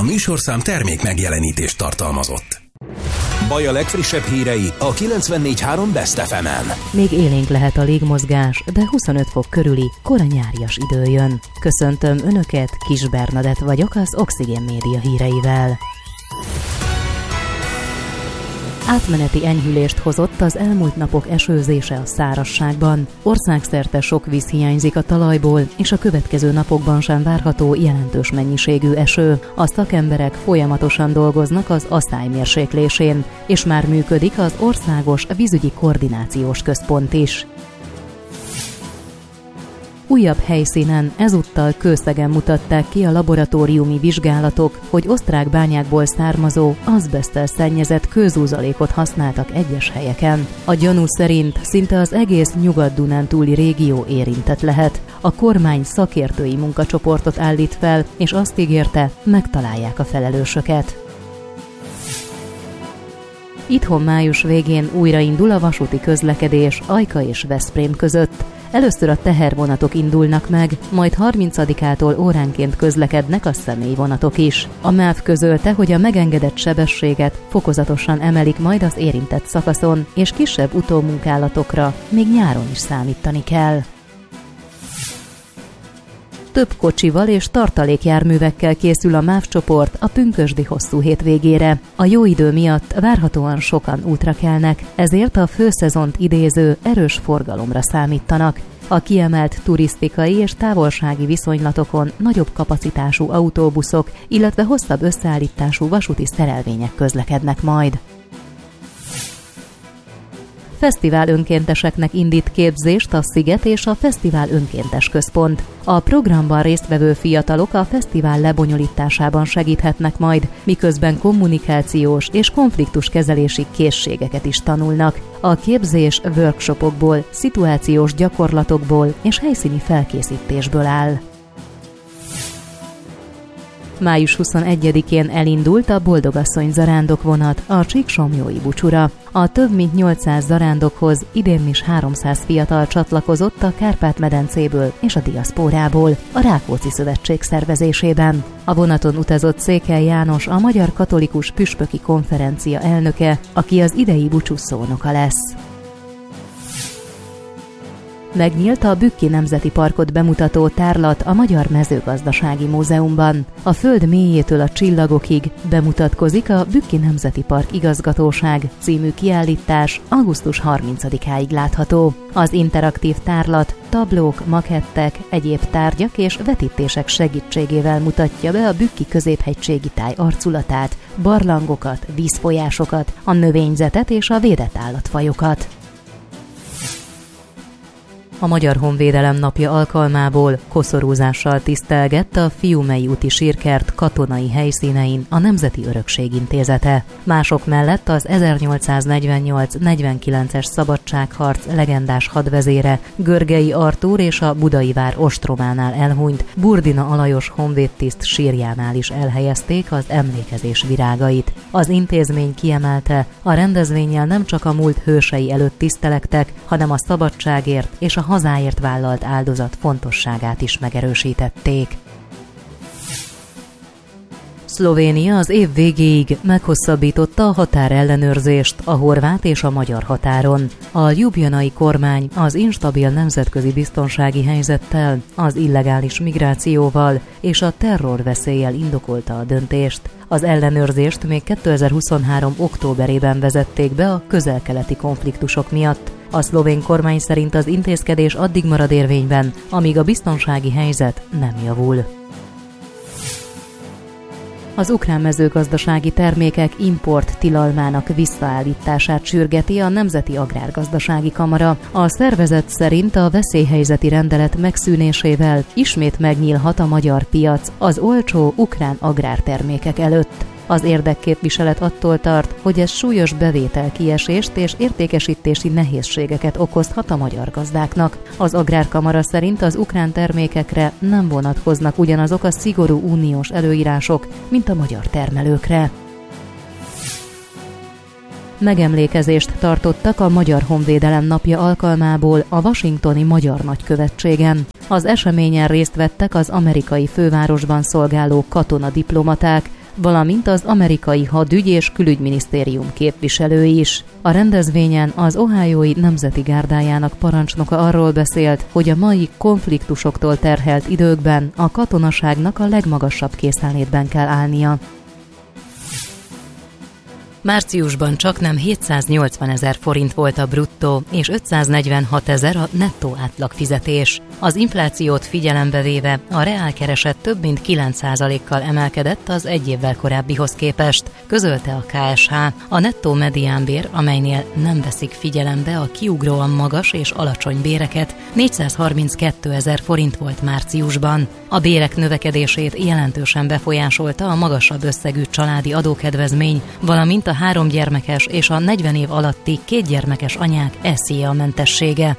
A műsorszám termék megjelenítést tartalmazott. Baj a legfrissebb hírei a 94.3 Best FM-en. Még élénk lehet a légmozgás, de 25 fok körüli, kora nyárias idő jön. Köszöntöm Önöket, Kis Bernadett vagyok az Oxigén Média híreivel. Átmeneti enyhülést hozott az elmúlt napok esőzése a szárazságban. Országszerte sok víz hiányzik a talajból, és a következő napokban sem várható jelentős mennyiségű eső. A szakemberek folyamatosan dolgoznak az aszálymérséklésén, és már működik az Országos Vízügyi Koordinációs Központ is. Újabb helyszínen, ezúttal Kőszegen mutatták ki a laboratóriumi vizsgálatok, hogy osztrák bányákból származó, azbeszttel szennyezett kőzúzalékot használtak egyes helyeken. A gyanú szerint szinte az egész Nyugat-Dunántúli régió érintett lehet. A kormány szakértői munkacsoportot állít fel, és azt ígérte, megtalálják a felelősöket. Itthon május végén újraindul a vasúti közlekedés Ajka és Veszprém között. Először a tehervonatok indulnak meg, majd 30-ától óránként közlekednek a személyvonatok is. A MÁV közölte, hogy a megengedett sebességet fokozatosan emelik majd az érintett szakaszon, és kisebb utómunkálatokra még nyáron is számítani kell. Több kocsival és tartalékjárművekkel készül a MÁV csoport a pünkösdi hosszú hétvégére. A jó idő miatt várhatóan sokan útra kelnek, ezért a főszezont idéző erős forgalomra számítanak. A kiemelt turisztikai és távolsági viszonylatokon nagyobb kapacitású autóbuszok, illetve hosszabb összeállítású vasúti szerelvények közlekednek majd. Fesztivál önkénteseknek indít képzést a Sziget és a Fesztivál Önkéntes Központ. A programban résztvevő fiatalok a fesztivál lebonyolításában segíthetnek majd, miközben kommunikációs és konfliktuskezelési készségeket is tanulnak. A képzés workshopokból, szituációs gyakorlatokból és helyszíni felkészítésből áll. Május 21-én elindult a Boldogasszony zarándokvonat a Csíksomlyói búcsúra. A több mint 800 zarándokhoz idén is 300 fiatal csatlakozott a Kárpát-medencéből és a diaszpórából, a Rákóczi Szövetség szervezésében. A vonaton utazott Székely János, a Magyar Katolikus Püspöki Konferencia elnöke, aki az idei búcsú szónoka lesz. Megnyílt a Bükki Nemzeti Parkot bemutató tárlat a Magyar Mezőgazdasági Múzeumban. A föld mélyétől a csillagokig bemutatkozik a Bükki Nemzeti Park Igazgatóság című kiállítás, augusztus 30-áig látható. Az interaktív tárlat tablók, makettek, egyéb tárgyak és vetítések segítségével mutatja be a Bükki középhegységi táj arculatát, barlangokat, vízfolyásokat, a növényzetet és a védett állatfajokat. A Magyar Honvédelem napja alkalmából koszorúzással tisztelgett a Fiumei úti sírkert katonai helyszínein a Nemzeti Örökség Intézete. Mások mellett az 1848-49-es szabadságharc legendás hadvezére Görgei Artúr és a Budai vár ostrománál elhunyt Burdina Alajos honvédtiszt sírjánál is elhelyezték az emlékezés virágait. Az intézmény kiemelte, a rendezvénnyel nem csak a múlt hősei előtt tisztelektek, hanem a szabadságért és a hazáért vállalt áldozat fontosságát is megerősítették. Szlovénia az év végéig meghosszabbította a határellenőrzést a horvát és a magyar határon. A ljubljanai kormány az instabil nemzetközi biztonsági helyzettel, az illegális migrációval és a terrorveszéllyel indokolta a döntést. Az ellenőrzést még 2023. októberében vezették be a közel-keleti konfliktusok miatt. A szlovén kormány szerint az intézkedés addig marad érvényben, amíg a biztonsági helyzet nem javul. Az ukrán mezőgazdasági termékek import tilalmának visszaállítását sürgeti a Nemzeti Agrárgazdasági Kamara. A szervezet szerint a veszélyhelyzeti rendelet megszűnésével ismét megnyílhat a magyar piac az olcsó ukrán agrártermékek előtt. Az érdekképviselet attól tart, hogy ez súlyos bevételkiesést és értékesítési nehézségeket okozhat a magyar gazdáknak. Az Agrárkamara szerint az ukrán termékekre nem vonatkoznak ugyanazok a szigorú uniós előírások, mint a magyar termelőkre. Megemlékezést tartottak a Magyar Honvédelem napja alkalmából a washingtoni Magyar Nagykövetségen. Az eseményen részt vettek az amerikai fővárosban szolgáló katonadiplomaták, valamint az amerikai hadügy és külügyminisztérium képviselői is. A rendezvényen az Ohiói Nemzeti Gárdájának parancsnoka arról beszélt, hogy a mai konfliktusoktól terhelt időkben a katonaságnak a legmagasabb készenlétben kell állnia. Márciusban csaknem 780 000 forint volt a bruttó, és 546 000 a nettó átlagfizetés. Az inflációt figyelembe véve a reálkereset több mint 9%-kal emelkedett az egy évvel korábbihoz képest, közölte a KSH. A nettó mediánbér, amelynél nem veszik figyelembe a kiugróan magas és alacsony béreket, 432 000 forint volt márciusban. A bérek növekedését jelentősen befolyásolta a magasabb összegű családi adókedvezmény, valamint a 3 gyermekes és a 40 év alatti 2 gyermekes anyák SZIA-mentessége.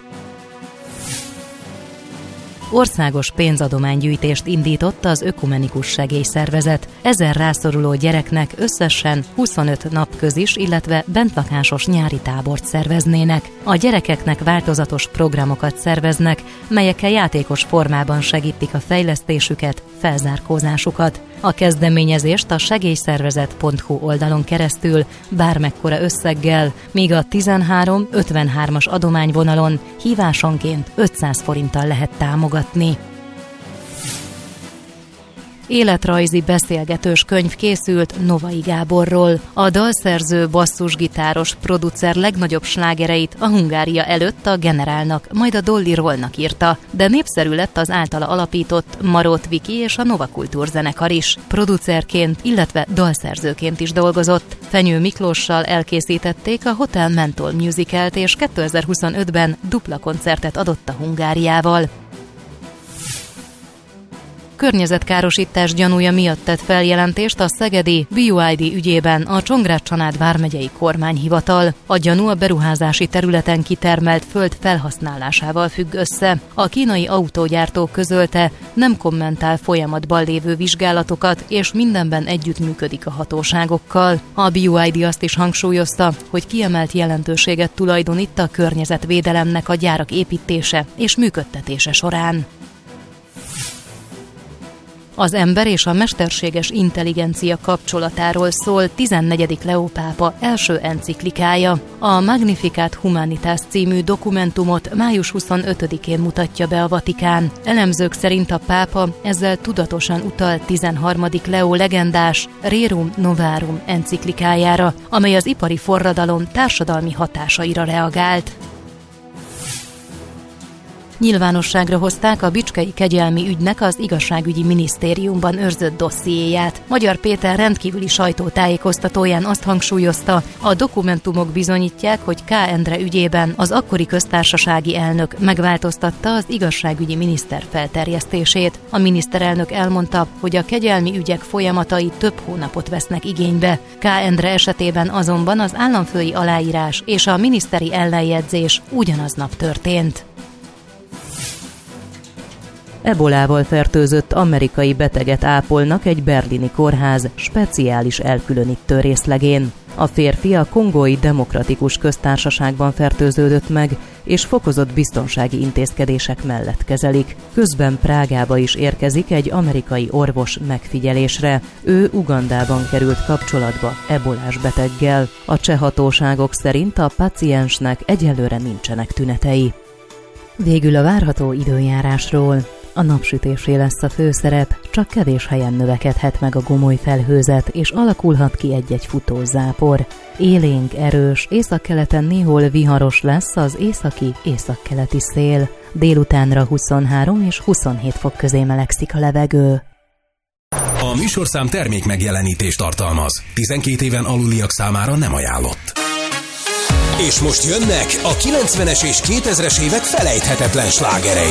Országos pénzadománygyűjtést indított az Ökumenikus Segélyszervezet. 1000 rászoruló gyereknek összesen 25 napközis, illetve bentlakásos nyári tábort szerveznének. A gyerekeknek változatos programokat szerveznek, melyekkel játékos formában segítik a fejlesztésüket, felzárkózásukat. A kezdeményezést a segélyszervezet.hu oldalon keresztül bármekkora összeggel, míg a 13-53-as adományvonalon hívásonként 500 forinttal lehet támogatni. Életrajzi beszélgetős könyv készült Novai Gáborról. A dalszerző, basszusgitáros, producer legnagyobb slágereit a Hungária előtt a Generálnak, majd a Dolly Rollnak írta, de népszerű lett az általa alapított Marót Viki és a Nova Kultúr zenekar is. Producerként, illetve dalszerzőként is dolgozott. Fenyő Miklóssal elkészítették a Hotel Mentol musicalt, és 2025-ben dupla koncertet adott a Hungáriával. Környezetkárosítás gyanúja miatt tett feljelentést a szegedi BYD ügyében a Csongrád-Csanád vármegyei kormányhivatal. A gyanú a beruházási területen kitermelt föld felhasználásával függ össze. A kínai autógyártó közölte, nem kommentál folyamatban lévő vizsgálatokat, és mindenben együttműködik a hatóságokkal. A BYD azt is hangsúlyozta, hogy kiemelt jelentőséget tulajdonít a környezetvédelemnek a gyárak építése és működtetése során. Az ember és a mesterséges intelligencia kapcsolatáról szól 14. Leó pápa első enciklikája. A Magnificat Humanitas című dokumentumot május 25-én mutatja be a Vatikán. Elemzők szerint a pápa ezzel tudatosan utal 13. Leó legendás Rerum Novarum enciklikájára, amely az ipari forradalom társadalmi hatásaira reagált. Nyilvánosságra hozták a bicskei kegyelmi ügynek az igazságügyi minisztériumban őrzött dossziéját. Magyar Péter rendkívüli sajtótájékoztatóján azt hangsúlyozta, a dokumentumok bizonyítják, hogy K. Endre ügyében az akkori köztársasági elnök megváltoztatta az igazságügyi miniszter felterjesztését. A miniszterelnök elmondta, hogy a kegyelmi ügyek folyamatai több hónapot vesznek igénybe. K. Endre esetében azonban az államfői aláírás és a miniszteri ellenjegyzés ugyanaznap történt. Ebolával fertőzött amerikai beteget ápolnak egy berlini kórház speciális elkülönítő részlegén. A férfi a Kongói Demokratikus Köztársaságban fertőződött meg, és fokozott biztonsági intézkedések mellett kezelik. Közben Prágába is érkezik egy amerikai orvos megfigyelésre. Ő Ugandában került kapcsolatba ebolás beteggel. A cseh hatóságok szerint a paciensnek egyelőre nincsenek tünetei. Végül a várható időjárásról. A napsütésé lesz a főszerep, csak kevés helyen növekedhet meg a gomoly felhőzet, és alakulhat ki egy-egy futózápor. Élénk, erős, északkeleten néhol viharos lesz az északi-északkeleti szél. Délutánra 23 és 27 fok közé melegszik a levegő. A műsorszám termék megjelenítést tartalmaz. 12 éven aluliak számára nem ajánlott. És most jönnek a 90-es és 2000-es évek felejthetetlen slágerei.